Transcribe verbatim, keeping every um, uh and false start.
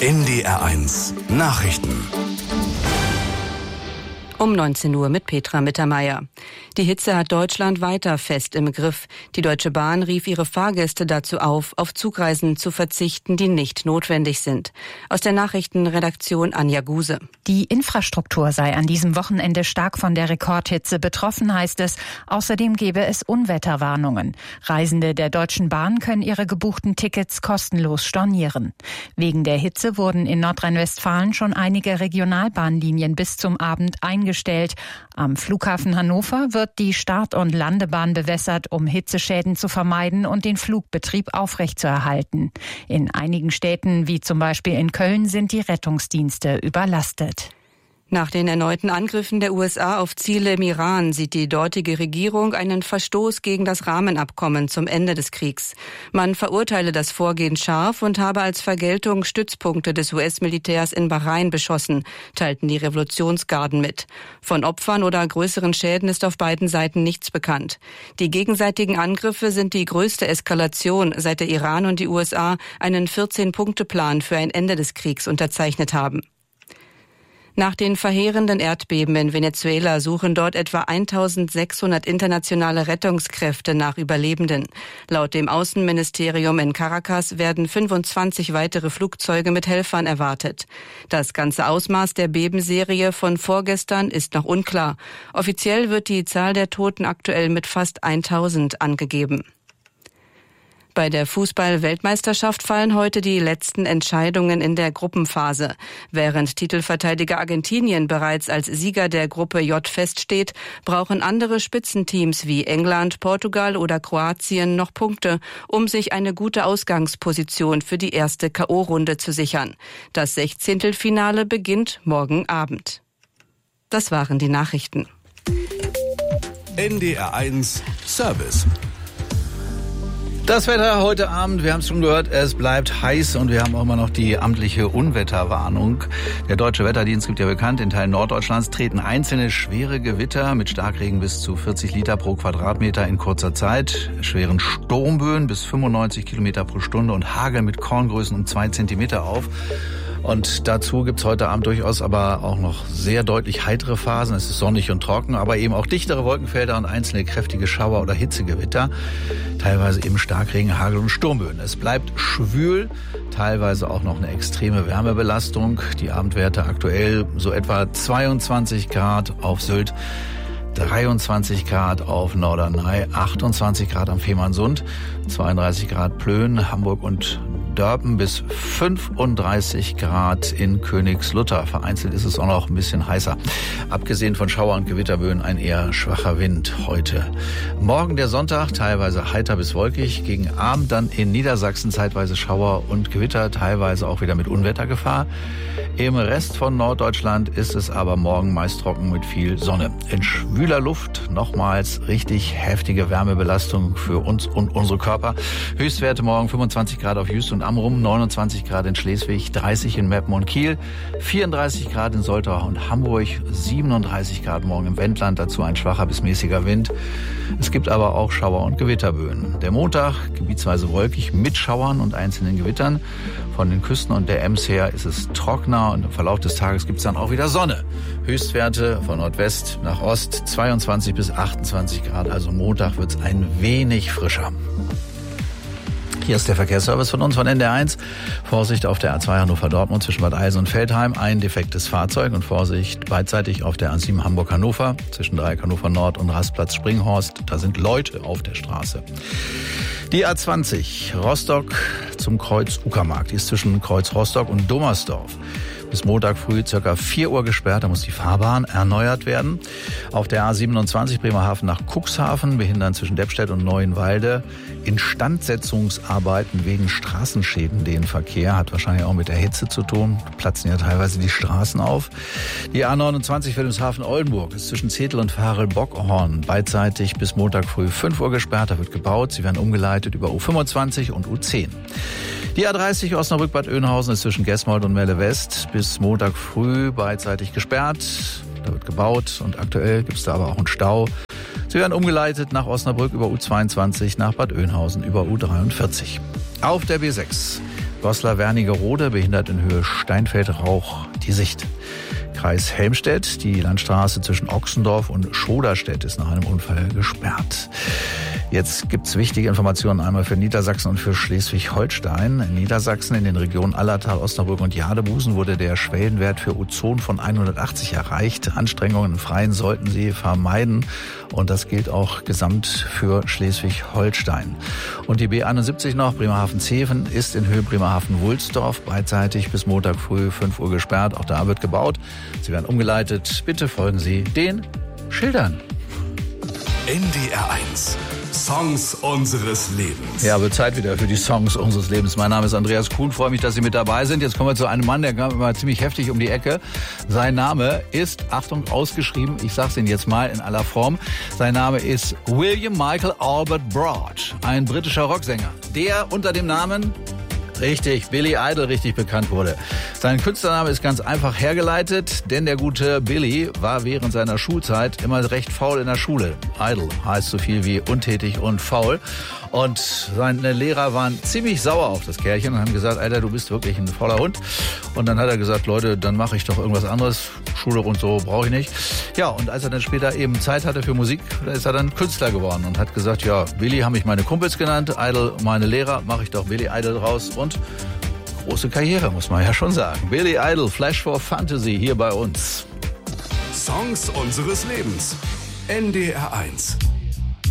N D R eins Nachrichten. Um neunzehn Uhr mit Petra Mittermeier. Die Hitze hat Deutschland weiter fest im Griff. Die Deutsche Bahn rief ihre Fahrgäste dazu auf, auf Zugreisen zu verzichten, die nicht notwendig sind. Aus der Nachrichtenredaktion Anja Guse. Die Infrastruktur sei an diesem Wochenende stark von der Rekordhitze betroffen, heißt es. Außerdem gebe es Unwetterwarnungen. Reisende der Deutschen Bahn können ihre gebuchten Tickets kostenlos stornieren. Wegen der Hitze wurden in Nordrhein-Westfalen schon einige Regionalbahnlinien bis zum Abend eingestellt. Am Flughafen Hannover wird die Start- und Landebahn bewässert, um Hitzeschäden zu vermeiden und den Flugbetrieb aufrechtzuerhalten. In einigen Städten, wie zum Beispiel in Köln, sind die Rettungsdienste überlastet. Nach den erneuten Angriffen der U S A auf Ziele im Iran sieht die dortige Regierung einen Verstoß gegen das Rahmenabkommen zum Ende des Kriegs. Man verurteile das Vorgehen scharf und habe als Vergeltung Stützpunkte des U S-Militärs in Bahrain beschossen, teilten die Revolutionsgarden mit. Von Opfern oder größeren Schäden ist auf beiden Seiten nichts bekannt. Die gegenseitigen Angriffe sind die größte Eskalation, seit der Iran und die U S A einen vierzehn-Punkte-Plan für ein Ende des Kriegs unterzeichnet haben. Nach den verheerenden Erdbeben in Venezuela suchen dort etwa eintausendsechshundert internationale Rettungskräfte nach Überlebenden. Laut dem Außenministerium in Caracas werden fünfundzwanzig weitere Flugzeuge mit Helfern erwartet. Das ganze Ausmaß der Bebenserie von vorgestern ist noch unklar. Offiziell wird die Zahl der Toten aktuell mit fast eintausend angegeben. Bei der Fußball-Weltmeisterschaft fallen heute die letzten Entscheidungen in der Gruppenphase. Während Titelverteidiger Argentinien bereits als Sieger der Gruppe J feststeht, brauchen andere Spitzenteams wie England, Portugal oder Kroatien noch Punkte, um sich eine gute Ausgangsposition für die erste K O-Runde zu sichern. Das Sechzehntelfinale beginnt morgen Abend. Das waren die Nachrichten. N D R eins Service. Das Wetter heute Abend, wir haben es schon gehört, es bleibt heiß und wir haben auch immer noch die amtliche Unwetterwarnung. Der Deutsche Wetterdienst gibt ja bekannt, in Teilen Norddeutschlands treten einzelne schwere Gewitter mit Starkregen bis zu vierzig Liter pro Quadratmeter in kurzer Zeit, schweren Sturmböen bis fünfundneunzig Kilometer pro Stunde und Hagel mit Korngrößen um zwei Zentimeter auf. Und dazu gibt's heute Abend durchaus aber auch noch sehr deutlich heitere Phasen. Es ist sonnig und trocken, aber eben auch dichtere Wolkenfelder und einzelne kräftige Schauer- oder Hitzegewitter. Teilweise eben Starkregen, Hagel und Sturmböen. Es bleibt schwül, teilweise auch noch eine extreme Wärmebelastung. Die Abendwerte aktuell so etwa zweiundzwanzig Grad auf Sylt, dreiundzwanzig Grad auf Norderney, achtundzwanzig Grad am Fehmarnsund, zweiunddreißig Grad Plön, Hamburg und Dörpen bis fünfunddreißig Grad in Königslutter. Vereinzelt ist es auch noch ein bisschen heißer. Abgesehen von Schauer- und Gewitterböen ein eher schwacher Wind heute. Morgen der Sonntag, teilweise heiter bis wolkig. Gegen Abend dann in Niedersachsen zeitweise Schauer und Gewitter, teilweise auch wieder mit Unwettergefahr. Im Rest von Norddeutschland ist es aber morgen meist trocken mit viel Sonne. In schwüler Luft nochmals richtig heftige Wärmebelastung für uns und unsere Körper. Höchstwerte morgen fünfundzwanzig Grad auf Jüst und Amrum, neunundzwanzig Grad in Schleswig, dreißig in Meppen und Kiel, vierunddreißig Grad in Soltau und Hamburg, siebenunddreißig Grad morgen im Wendland, dazu ein schwacher bis mäßiger Wind. Es gibt aber auch Schauer- und Gewitterböen. Der Montag gebietsweise wolkig mit Schauern und einzelnen Gewittern. Von den Küsten und der Ems her ist es trockener und im Verlauf des Tages gibt es dann auch wieder Sonne. Höchstwerte von Nordwest nach Ost zweiundzwanzig bis achtundzwanzig Grad, also Montag wird es ein wenig frischer. Hier ist der Verkehrsservice von uns von N D R eins. Vorsicht auf der A zwei Hannover-Dortmund zwischen Bad Eilsen und Veltheim. Ein defektes Fahrzeug und Vorsicht beidseitig auf der A sieben Hamburg-Hannover zwischen Dreieck Hannover Nord und Rastplatz Springhorst. Da sind Leute auf der Straße. Die A zwanzig Rostock zum Kreuz Uckermark. Die ist zwischen Kreuz Rostock und Dommersdorf. Bis Montag früh circa vier Uhr gesperrt, da muss die Fahrbahn erneuert werden. Auf der A siebenundzwanzig Bremerhaven nach Cuxhaven behindern zwischen Deppstedt und Neuenwalde Instandsetzungsarbeiten wegen Straßenschäden den Verkehr. Hat wahrscheinlich auch mit der Hitze zu tun. Platzen ja teilweise die Straßen auf. Die A neunundzwanzig Wilhelmshaven-Oldenburg ist zwischen Zetel und Farel-Bockhorn beidseitig bis Montag früh fünf Uhr gesperrt. Da wird gebaut. Sie werden umgeleitet über U fünfundzwanzig und U zehn. Die A dreißig Osnabrück-Bad Oeynhausen ist zwischen Gesmold und Melle West bis Montag früh beidseitig gesperrt. Da wird gebaut und aktuell gibt es da aber auch einen Stau. Sie werden umgeleitet nach Osnabrück über U zweiundzwanzig, nach Bad Oeynhausen über U dreiundvierzig. Auf der B sechs Goslar-Wernigerode behindert in Höhe Steinfeld-Rauch die Sicht. Kreis Helmstedt, die Landstraße zwischen Ochsendorf und Schoderstedt ist nach einem Unfall gesperrt. Jetzt gibt's wichtige Informationen einmal für Niedersachsen und für Schleswig-Holstein. In Niedersachsen in den Regionen Allertal, Osnabrück und Jadebusen wurde der Schwellenwert für Ozon von hundertachtzig erreicht. Anstrengungen im Freien sollten Sie vermeiden. Und das gilt auch gesamt für Schleswig-Holstein. Und die B einundsiebzig noch, Bremerhaven-Zeven, ist in Höhe Bremerhaven-Wulsdorf beidseitig bis Montag früh fünf Uhr gesperrt. Auch da wird gebaut. Sie werden umgeleitet. Bitte folgen Sie den Schildern. N D R eins. Songs unseres Lebens. Ja, wird Zeit wieder für die Songs unseres Lebens. Mein Name ist Andreas Kuhn, freue mich, dass Sie mit dabei sind. Jetzt kommen wir zu einem Mann, der kam immer ziemlich heftig um die Ecke. Sein Name ist, Achtung, ausgeschrieben, ich sag's Ihnen jetzt mal in aller Form, sein Name ist William Michael Albert Broad, ein britischer Rocksänger, der unter dem Namen... Richtig, Billy Idol richtig bekannt wurde. Sein Künstlername ist ganz einfach hergeleitet, denn der gute Billy war während seiner Schulzeit immer recht faul in der Schule. Idle heißt so viel wie untätig und faul. Und seine Lehrer waren ziemlich sauer auf das Kerlchen und haben gesagt, Alter, du bist wirklich ein fauler Hund. Und dann hat er gesagt, Leute, dann mache ich doch irgendwas anderes. Schule und so brauche ich nicht. Ja, und als er dann später eben Zeit hatte für Musik, da ist er dann Künstler geworden und hat gesagt, ja, Billy haben mich meine Kumpels genannt, Idol meine Lehrer, mache ich doch Billy Idol raus. Und große Karriere, muss man ja schon sagen. Billy Idol, Flash for Fantasy hier bei uns. Songs unseres Lebens. N D R eins.